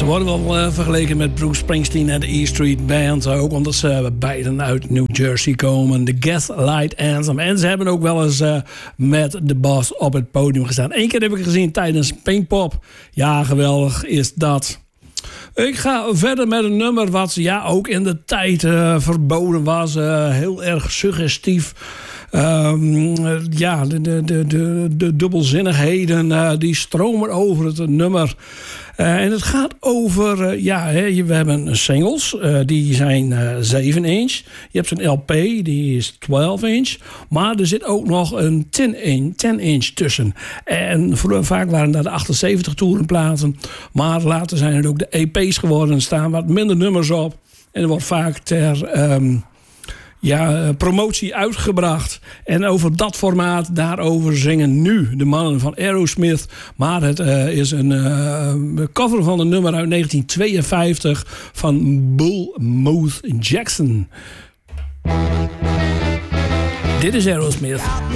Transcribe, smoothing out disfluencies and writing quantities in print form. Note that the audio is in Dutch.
Ze worden wel vergeleken met Bruce Springsteen en de E Street Band. Ook omdat ze beiden uit New Jersey komen. De Gaslight Anthem. En ze hebben ook wel eens met de Boss op het podium gestaan. Eén keer heb ik gezien tijdens Pinkpop. Ja, geweldig is dat. Ik ga verder met een nummer wat ook in de tijd verboden was. Heel erg suggestief. De dubbelzinnigheden die stromen over het nummer. En het gaat over, we hebben singles, die zijn 7 inch. Je hebt een LP, die is 12 inch. Maar er zit ook nog een 10 inch tussen. En vaak waren dat de 78 toerenplaten. Maar later zijn het ook de EP's geworden. Er staan wat minder nummers op. En er wordt vaak ter promotie uitgebracht. En over dat formaat, daarover zingen nu de mannen van Aerosmith. Maar het is een cover van een nummer uit 1952 van Bullmouth Jackson. Dit is Aerosmith.